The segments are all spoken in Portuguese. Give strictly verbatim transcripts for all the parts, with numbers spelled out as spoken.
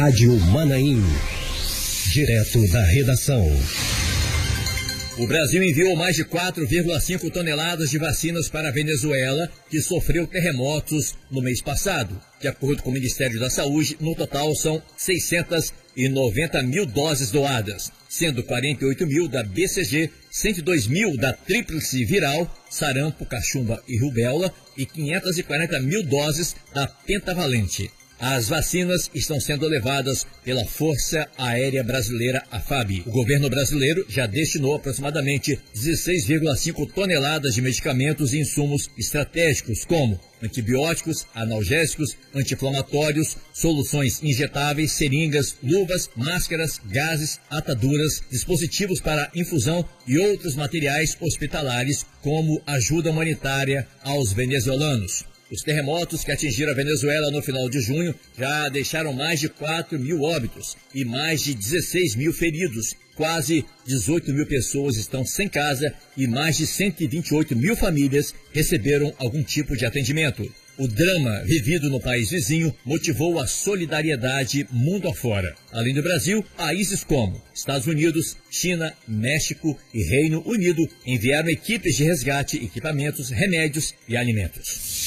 Rádio Manaim. Direto da redação. O Brasil enviou mais de quatro vírgula cinco toneladas de vacinas para a Venezuela, que sofreu terremotos no mês passado. De acordo com o Ministério da Saúde, no total são seiscentas e noventa mil doses doadas, sendo quarenta e oito mil da B C G, cento e dois mil da tríplice viral, sarampo, cachumba e rubéola e quinhentas e quarenta mil doses da pentavalente. As vacinas estão sendo levadas pela Força Aérea Brasileira, a FAB. O governo brasileiro já destinou aproximadamente dezesseis vírgula cinco toneladas de medicamentos e insumos estratégicos, como antibióticos, analgésicos, anti-inflamatórios, soluções injetáveis, seringas, luvas, máscaras, gases, ataduras, dispositivos para infusão e outros materiais hospitalares, como ajuda humanitária aos venezuelanos. Os terremotos que atingiram a Venezuela no final de junho já deixaram mais de quatro mil óbitos e mais de dezesseis mil feridos. Quase dezoito mil pessoas estão sem casa e mais de cento e vinte e oito mil famílias receberam algum tipo de atendimento. O drama vivido no país vizinho motivou a solidariedade mundo afora. Além do Brasil, países como Estados Unidos, China, México e Reino Unido enviaram equipes de resgate, equipamentos, remédios e alimentos.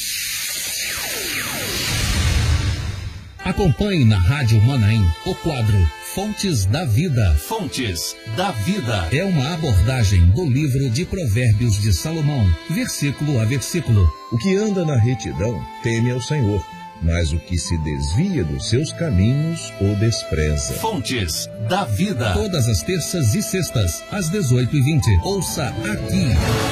Acompanhe na Rádio Manaim o quadro Fontes da Vida. Fontes da Vida é uma abordagem do livro de Provérbios de Salomão, versículo a versículo. O que anda na retidão teme ao Senhor, mas o que se desvia dos seus caminhos o despreza. Fontes da Vida. Todas as terças e sextas, às dezoito e vinte. Ouça aqui.